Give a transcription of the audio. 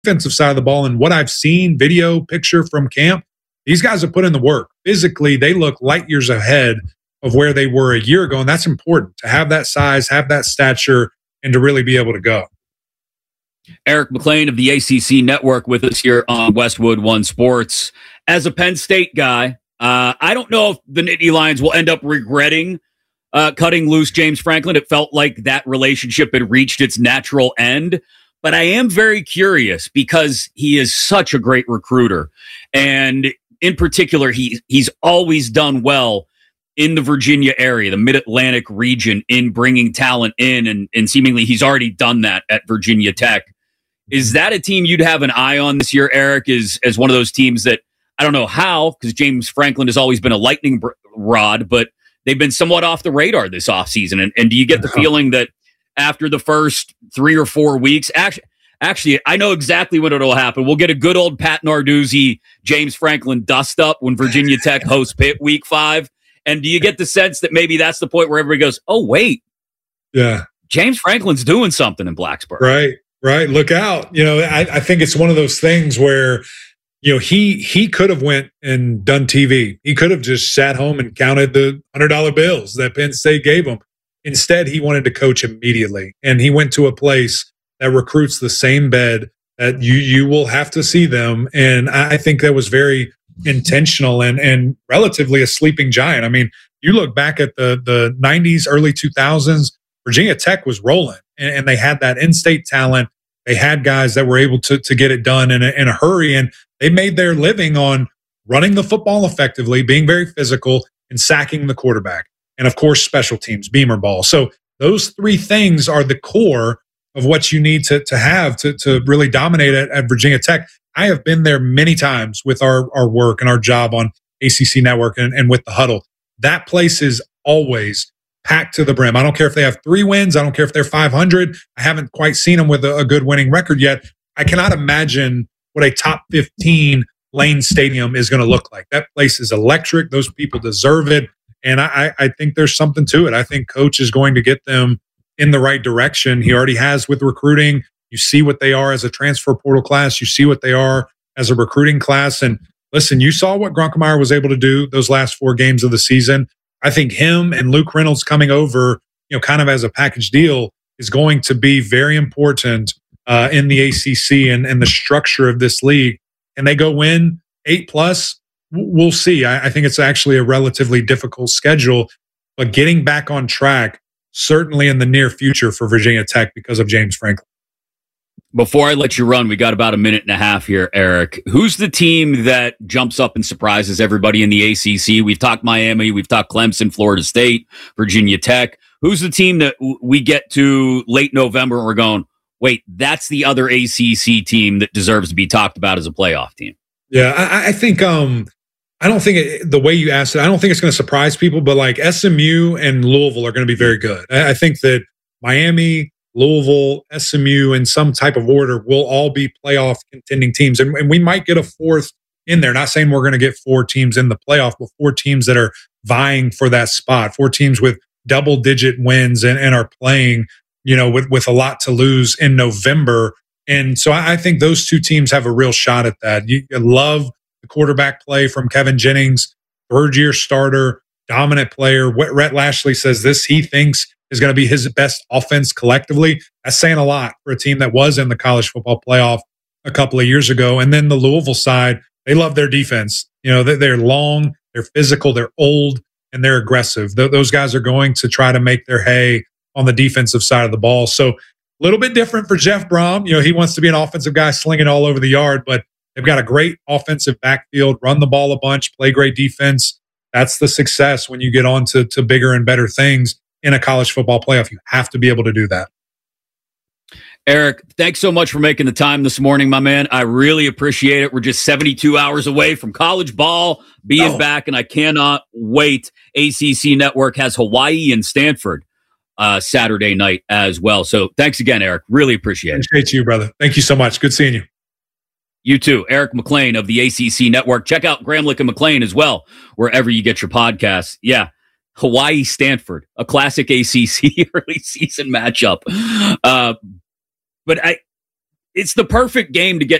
defensive side of the ball and what I've seen, video, picture from camp, these guys have put in the work. Physically, they look light years ahead of where they were a year ago, and that's important to have that size, have that stature, and to really be able to go. Eric McLean of the ACC Network with us here on Westwood One Sports. As a Penn State guy, I don't know if the Nittany Lions will end up regretting cutting loose James Franklin. It felt like that relationship had reached its natural end. But I am very curious because he is such a great recruiter. And in particular, he's always done well in the Virginia area, the Mid-Atlantic region, in bringing talent in. And seemingly he's already done that at Virginia Tech. Is that a team you'd have an eye on this year, Eric, as one of those teams that, I don't know how, because James Franklin has always been a lightning rod, but they've been somewhat off the radar this offseason. And do you get the feeling that after the first 3 or 4 weeks, actually, I know exactly when it'll happen. We'll get a good old Pat Narduzzi, James Franklin dust up when Virginia Tech hosts Pitt week 5. And do you get the sense that maybe that's the point where everybody goes, oh, wait. Yeah. James Franklin's doing something in Blacksburg. Right. Look out. I think it's one of those things where, he could have went and done TV. He could have just sat home and counted the $100 bills that Penn State gave him. Instead, he wanted to coach immediately. And he went to a place that recruits the same bed that you will have to see them. And I think that was very intentional and relatively a sleeping giant. I mean, you look back at the 90s, early 2000s, Virginia Tech was rolling and they had that in-state talent. They had guys that were able to get it done in a hurry, and they made their living on running the football effectively, being very physical, and sacking the quarterback. And of course, special teams, beamer ball. So those 3 things are the core of what you need to have to really dominate at Virginia Tech. I have been there many times with our work and our job on ACC Network and with the Huddle. That place is always packed to the brim. I don't care if they have 3 wins. I don't care if they're 500. I haven't quite seen them with a good winning record yet. I cannot imagine what a top 15 Lane Stadium is going to look like. That place is electric. Those people deserve it. And I think there's something to it. I think Coach is going to get them in the right direction. He already has with recruiting. You see what they are as a transfer portal class. You see what they are as a recruiting class. And listen, you saw what Grunkemeyer was able to do those last 4 games of the season. I think him and Luke Reynolds coming over, kind of as a package deal is going to be very important in the ACC and the structure of this league. And they go win 8+. We'll see. I think it's actually a relatively difficult schedule, but getting back on track, certainly in the near future for Virginia Tech because of James Franklin. Before I let you run, we got about a minute and a half here, Eric. Who's the team that jumps up and surprises everybody in the ACC? We've talked Miami, we've talked Clemson, Florida State, Virginia Tech. Who's the team that we get to late November and we're going, wait, that's the other ACC team that deserves to be talked about as a playoff team? Yeah, I think I don't think the way you asked it, I don't think it's going to surprise people, but like SMU and Louisville are going to be very good. I think that Miami, Louisville, SMU in some type of order will all be playoff contending teams. And we might get a 4th in there. Not saying we're going to get 4 teams in the playoff, but 4 teams that are vying for that spot, 4 teams with double-digit wins and are playing, with a lot to lose in November. And so I think those 2 teams have a real shot at that. You love the quarterback play from Kevin Jennings, 3rd-year starter, dominant player. What Rhett Lashley says he thinks is going to be his best offense collectively. That's saying a lot for a team that was in the college football playoff a couple of years ago. And then the Louisville side, they love their defense. They're long, they're physical, they're old, and they're aggressive. Those guys are going to try to make their hay on the defensive side of the ball. So a little bit different for Jeff Brom. He wants to be an offensive guy slinging all over the yard, but they've got a great offensive backfield, run the ball a bunch, play great defense. That's the success when you get on to bigger and better things in a college football playoff. You have to be able to do that. Eric, thanks so much for making the time this morning, my man. I really appreciate it. We're just 72 hours away from college ball being back, and I cannot wait. ACC Network has Hawaii and Stanford Saturday night as well. So thanks again, Eric. Really appreciate it. Appreciate you, brother. Thank you so much. Good seeing you. You too. Eric McLean of the ACC Network. Check out Gramlich and McLean as well, wherever you get your podcasts. Yeah. Hawaii, Stanford, a classic ACC early season matchup. But it's the perfect game to get